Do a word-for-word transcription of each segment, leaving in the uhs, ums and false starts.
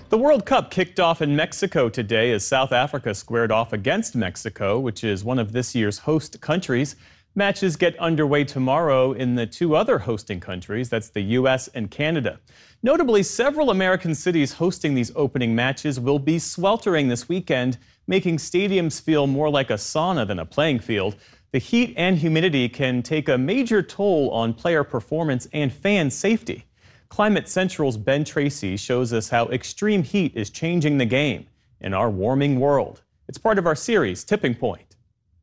The World Cup kicked off in Mexico today as South Africa squared off against Mexico, which is one of this year's host countries. Matches get underway tomorrow in the two other hosting countries, that's the U S and Canada. Notably, several American cities hosting these opening matches will be sweltering this weekend, making stadiums feel more like a sauna than a playing field. The heat and humidity can take a major toll on player performance and fan safety. Climate Central's Ben Tracy shows us how extreme heat is changing the game in our warming world. It's part of our series, Tipping Point.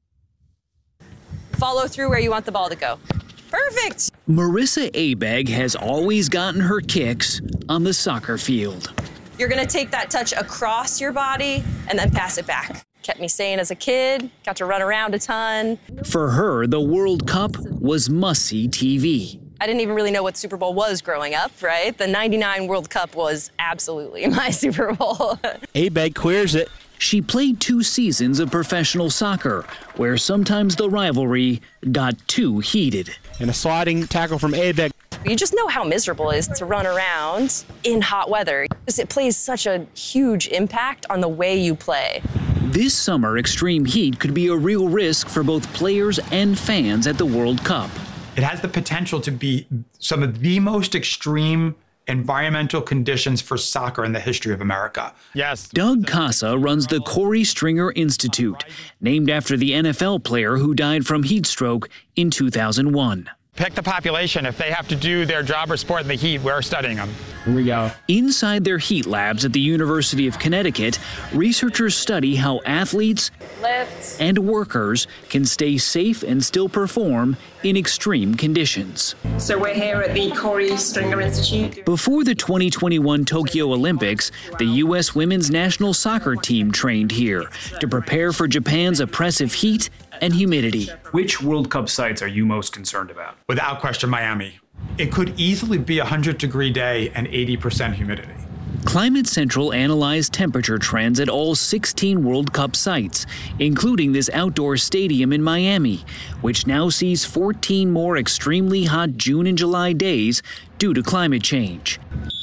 Follow through where you want the ball to go. Perfect! Marissa Abegg has always gotten her kicks on the soccer field. You're gonna take that touch across your body and then pass it back. Kept me sane as a kid, got to run around a ton. For her, the World Cup was must-see T V. I didn't even really know what Super Bowl was growing up, right? The ninety-nine World Cup was absolutely my Super Bowl. Abegg queers it. She played two seasons of professional soccer, where sometimes the rivalry got too heated. And a sliding tackle from Abegg. You just know how miserable it is to run around in hot weather. It plays such a huge impact on the way you play. This summer, extreme heat could be a real risk for both players and fans at the World Cup. It has the potential to be some of the most extreme environmental conditions for soccer in the history of America. Yes. Doug Casa runs the Corey Stringer Institute, named after the N F L player who died from heat stroke in two thousand one. Pick the population. If they have to do their job or sport in the heat, we're studying them. Here we go. Inside their heat labs at the University of Connecticut, researchers study how athletes Lift. and workers can stay safe and still perform in extreme conditions. So we're here at the Corey Stringer Institute. Before the twenty twenty-one Tokyo Olympics, the U S women's national soccer team trained here to prepare for Japan's oppressive heat and humidity. Which World Cup sites are you most concerned about? Without question, Miami. It could easily be a one hundred degree day and eighty percent humidity. Climate Central analyzed temperature trends at all sixteen World Cup sites, including this outdoor stadium in Miami, which now sees fourteen more extremely hot June and July days due to climate change.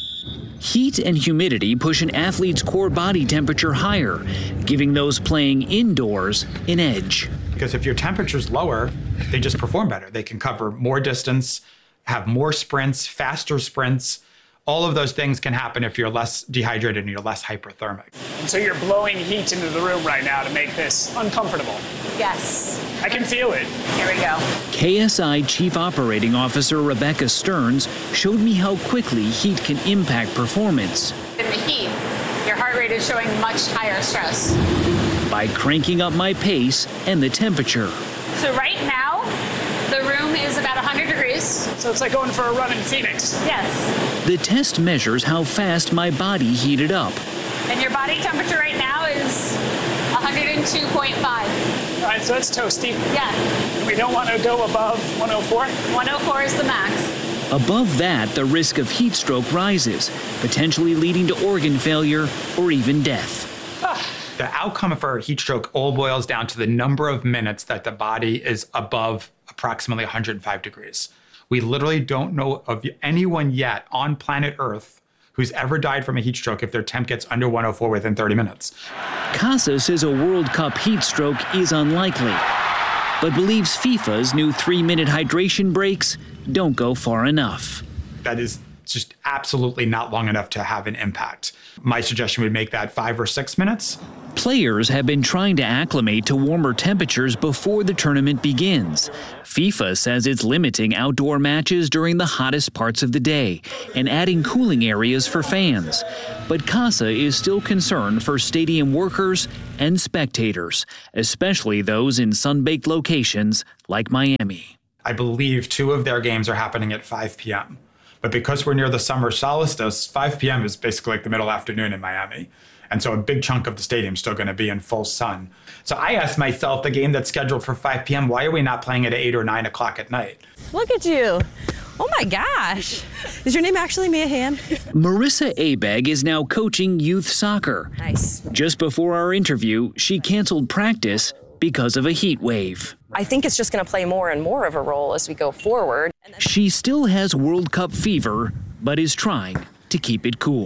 Heat and humidity push an athlete's core body temperature higher, giving those playing indoors an edge. Because if your temperature's lower, they just perform better. They can cover more distance, have more sprints, faster sprints. All of those things can happen if you're less dehydrated and you're less hyperthermic. And so you're blowing heat into the room right now to make this uncomfortable. Yes. I can feel it. Here we go. K S I Chief Operating Officer Rebecca Stearns showed me how quickly heat can impact performance. In the heat, your heart rate is showing much higher stress. By cranking up my pace and the temperature. So right now, the room is about one hundred degrees. So it's like going for a run in Phoenix. Yes. The test measures how fast my body heated up. And your body temperature right now is one hundred two point five. All right, so that's toasty. Yeah. We don't want to go above one oh four. one oh four is the max. Above that, the risk of heat stroke rises, potentially leading to organ failure or even death. The outcome for a heat stroke all boils down to the number of minutes that the body is above approximately one hundred five degrees. We literally don't know of anyone yet on planet Earth who's ever died from a heat stroke if their temp gets under one oh four within thirty minutes. Casa says a World Cup heat stroke is unlikely, but believes FIFA's new three-minute hydration breaks don't go far enough. That is just absolutely not long enough to have an impact. My suggestion would make that five or six minutes. Players have been trying to acclimate to warmer temperatures before the tournament begins. FIFA says it's limiting outdoor matches during the hottest parts of the day and adding cooling areas for fans. But Casa is still concerned for stadium workers and spectators, especially those in sun-baked locations like Miami. I believe two of their games are happening at five p.m. But because we're near the summer solstice, five p.m. is basically like the middle afternoon in Miami. And so a big chunk of the stadium is still going to be in full sun. So I asked myself, the game that's scheduled for five p.m., why are we not playing it at eight or nine o'clock at night? Look at you. Oh my gosh. Is your name actually Mia Hamm? Marissa Abegg is now coaching youth soccer. Nice. Just before our interview, she canceled practice because of a heat wave. I think it's just going to play more and more of a role as we go forward. She still has World Cup fever, but is trying to keep it cool.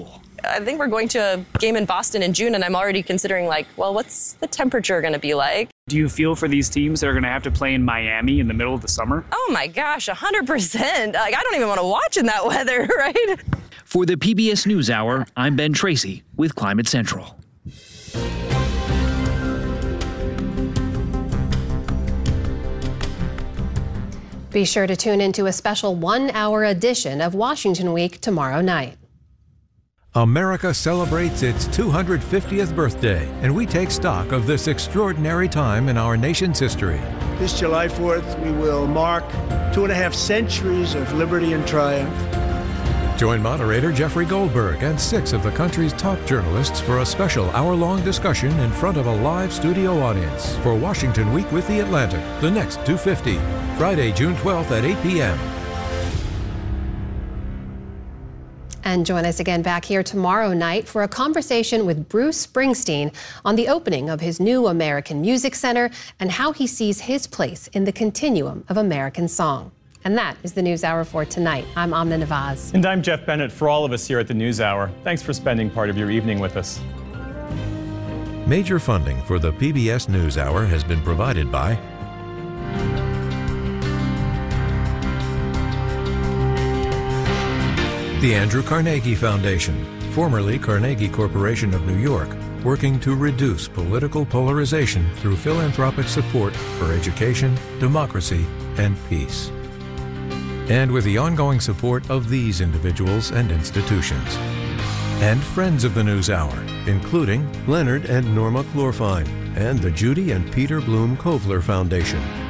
I think we're going to a game in Boston in June, and I'm already considering, like, well, what's the temperature going to be like? Do you feel for these teams that are going to have to play in Miami in the middle of the summer? Oh my gosh, one hundred percent. Like, I don't even want to watch in that weather, right? For the P B S NewsHour, I'm Ben Tracy with Climate Central. Be sure to tune into a special one-hour edition of Washington Week tomorrow night. America celebrates its two hundred fiftieth birthday, and we take stock of this extraordinary time in our nation's history. This July fourth, we will mark two and a half centuries of liberty and triumph. Join moderator Jeffrey Goldberg and six of the country's top journalists for a special hour-long discussion in front of a live studio audience for Washington Week with The Atlantic, the next two fifty, Friday, June twelfth at eight p m And join us again back here tomorrow night for a conversation with Bruce Springsteen on the opening of his new American Music Center and how he sees his place in the continuum of American song. And that is the NewsHour for tonight. I'm Amna Nawaz. And I'm Jeff Bennett. For all of us here at the NewsHour, thanks for spending part of your evening with us. Major funding for the P B S NewsHour has been provided by the Andrew Carnegie Foundation, formerly Carnegie Corporation of New York, working to reduce political polarization through philanthropic support for education, democracy, and peace. And with the ongoing support of these individuals and institutions. And friends of the NewsHour, including Leonard and Norma Chlorfine, and the Judy and Peter Bloom Kovler Foundation.